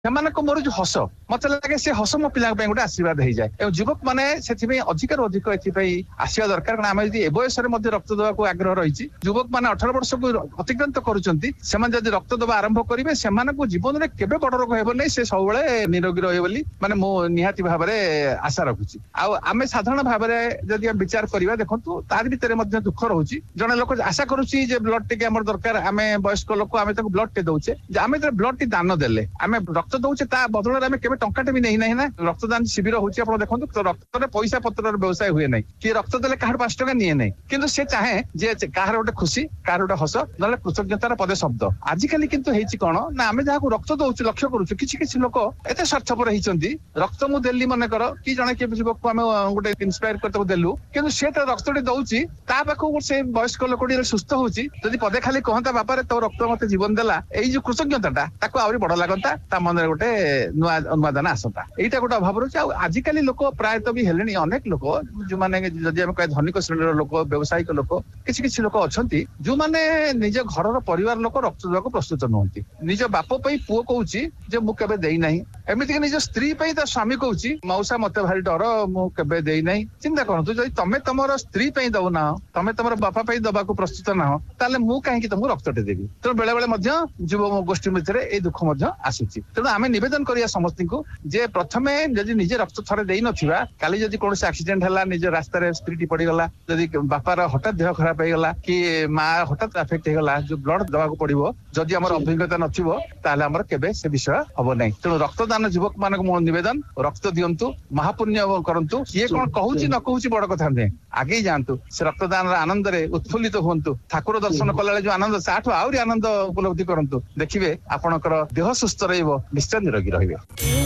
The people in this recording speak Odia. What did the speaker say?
ସେମାନଙ୍କ ମୋର ଯୋଉ ହସ ମତେ ଲାଗେ ସେ ହସ ମୋ ପିଲାଙ୍କ ପାଇଁ ଗୋଟେ ଆଶୀର୍ବାଦ ହେଇଯାଏ ଏବଂ ଯୁବକ ମାନେ ସେଥିପାଇଁ ଅଧିକରୁ ଅଧିକ ଏଥିପାଇଁ ଆସିବା ଦରକାର କାରଣ ଆମେ ଯଦି ଏ ବୟସରେ ମଧ୍ୟ ରକ୍ତ ଦେବାକୁ ଆଗ୍ରହ ରହିଛି ଯୁବକ ମାନେ 18 ବର୍ଷକୁ ଅତିକ୍ରାନ୍ତ କରୁଛନ୍ତି ସେମାନେ ଯଦି ରକ୍ତ ଦେବା ଆରମ୍ଭ କରିବେ ସେମାନଙ୍କୁ ଜୀବନରେ କେବେ ବଡ ରୋଗ ହେବ ନାହିଁ ସେ ସବୁବେଳେ ନିରୋଗୀ ରହିବେ ବୋଲି ମାନେ ମୁଁ ନିହାତି ଭାବରେ ଆଶା ରଖୁଛି ଆଉ ଆମେ ସାଧାରଣ ଭାବରେ ଯଦି ଆମେ ବିଚାର କରିବା ଦେଖନ୍ତୁ ତାର ଭିତରେ ମଧ୍ୟ ଦୁଃଖ ରହୁଛି ଜଣେ ଲୋକ ଆଶା କରୁଛି ଯେ ବ୍ଲଡ ଟିକେ ଆମର ଦରକାର ଆମେ ବୟସ୍କ ଲୋକ ଆମେ ତାକୁ ବ୍ଲଡ ଟେ ଦଉଛେ ଯେ ଆମେ ବ୍ଲଡ ଟି ଦାନ ଦେଲେ ଆମେ ରକ୍ତ ଦଉଛେ ତା ବଦଳରେ ଆମେ କେବେ ଟଙ୍କାଟେ ବି ନେଇ ନାହିଁ ନା ରକ୍ତଦାନ ଶିବିର ହଉଛି ଆପଣ ଦେଖନ୍ତୁ ରକ୍ତରେ ପଇସା ପତ୍ରର ବ୍ୟବସାୟ ହୁଏ ନାହିଁ କି ରକ୍ତ ଦେଲେ କାହାର 5 ଟଙ୍କା ନିଏ ନାହିଁ କିନ୍ତୁ ସେ ଚାହେଁ ଯେ କାହାର ଗୋଟେ ଖୁସି କାହାର ଗୋଟେ ହସ ନହେଲେ କୃତଜ୍ଞତାର ପଦେ ଶବ୍ଦ ଆଜିକାଲି କିନ୍ତୁ ହେଇଛି କଣ ନା ଆମେ ଯାହାକୁ ରକ୍ତ ଦଉଛୁ ଲକ୍ଷ୍ୟ କରୁଛୁ କିଛି କିଛି ଲୋକ ଏତେ ସ୍ୱାର୍ଥପର ହେଇଛନ୍ତି ରକ୍ତ ମୁଁ ଦେଲି ମନେକର କି ଜଣେ କିଏ ଯୁବକକୁ ଆମେ ଗୋଟେ ଇନ୍ସପାୟାର କରି ତାକୁ ଦେଲୁ କିନ୍ତୁ ସେ ତ ରକ୍ତଟି ଦଉଛି ତା ପାଖକୁ ସେ ବୟସ୍କ ଲୋକଟି ସୁସ୍ଥ ହଉଛି ଯଦି ପଦେ ଖାଲି କହନ୍ତା ବାପାରେ ତୋ ରକ୍ତ ମତେ ଜୀବନ ଦେଲା ଏଇ ଯୋଉ କୃତଜ୍ଞତାଟା ତାକୁ ଆହୁରି ବଡ ଲାଗନ୍ତା ତା ମନରେ ଗୋଟେ ନୂଆ ଅନୁବାଦନ ଆସନ୍ତା ଏଇଟା ଗୋଟେ ଅଭାବ ରହୁଛି ଆଉ ଆଜିକାଲି ଲୋକ ପ୍ରାୟତଃ ବି ହେଲେଣି ଅନେକ ଲୋକ ଯୋଉମାନେ ଯଦି ଆମେ କହିବା ଧନିକ ଶ୍ରେଣୀର ଲୋକ ବ୍ୟବସାୟିକ ଲୋକ କିଛି କିଛି ଲୋକ ଅଛନ୍ତି ଯୋଉମାନେ ନିଜ ଘରର ପରିବାର ଲୋକ ରକ୍ତ ଦେବାକୁ ପ୍ରସ୍ତୁତ ନୁହନ୍ତି ନିଜ ବାପ ପାଇଁ ପୁଅ କହୁଛି ଯେ ମୁଁ କେବେ ଦେଇନାହିଁ ଏମିତିକି ନିଜ ସ୍ତ୍ରୀ ପାଇଁ ତା ସ୍ୱାମୀ କହୁଛି ମଉସା ମତେ ଭାରି ଡର ମୁଁ କେବେ ଦେଇନାହିଁ ଚିନ୍ତା କରନ୍ତୁ ଯଦି ତମେ ତମର ସ୍ତ୍ରୀ ପାଇଁ ଦଉନାହ ତମେ ତମର ବାପା ପାଇଁ ଦବାକୁ ପ୍ରସ୍ତୁତ ନାହ ତାହେଲେ ମୁଁ କାହିଁକି ତମକୁ ରକ୍ତଟେ ଦେବି ତେଣୁ ବେଳେ ବେଳେ ମଧ୍ୟ ଯୁବ ଗୋଷ୍ଠୀ ଭିତରେ ଏଇ ଦୁଃଖ ମଧ୍ୟ ଆସୁଛି ତେଣୁ ଆମେ ନିବେଦନ କରିବା ସମସ୍ତଙ୍କୁ ଯେ ପ୍ରଥମେ ଯଦି ନିଜେ ରକ୍ତ ଥରେ ଦେଇନଥିବା କାଲି ଯଦି କୌଣସି ଆକ୍ସିଡେଣ୍ଟ ହେଲା ନିଜ ରାସ୍ତାରେ ସ୍ତ୍ରୀଟି ପଡିଗଲା ଯଦି ବାପାର ହଠାତ୍ ଦେହ ଖରାପ ହେଇଗଲା କି ମା ହଠାତ୍ ଆଫେକ୍ଟ ହେଇଗଲା ଯୋଉ ବ୍ଲଡ ଦେବାକୁ ପଡିବ ଯଦି ଆମର ଅଭିଜ୍ଞତା ନଥିବ ତାହେଲେ ଆମର କେବେ ସେ ବିଷୟ ହବ ନାହିଁ ତେଣୁ ରକ୍ତଦାନ ଯୁବକ ମାନଙ୍କୁ ମୋ ନିବେଦନ ରକ୍ତ ଦିଅନ୍ତୁ ମହାପୁଣ୍ୟ କରନ୍ତୁ କିଏ କଣ କହୁଛି ନ କହୁଛି ବଡ କଥା ନୁହେଁ ଆଗେଇ ଯାଆନ୍ତୁ ସେ ରକ୍ତଦାନର ଆନନ୍ଦରେ ଉତ୍ଫୁଲ୍ଲିତ ହୁଅନ୍ତୁ ଠାକୁର ଦର୍ଶନ କଲାବେଳେ ଯୋଉ ଆନନ୍ଦ ତାଠୁ ଆହୁରି ଆନନ୍ଦ ଉପଲବ୍ଧି କରନ୍ତୁ ଦେଖିବେ ଆପଣଙ୍କର ଦେହ ସୁସ୍ଥ ରହିବ ନିଶ୍ଚୟ ନିରୋଗୀ ରହିବେ।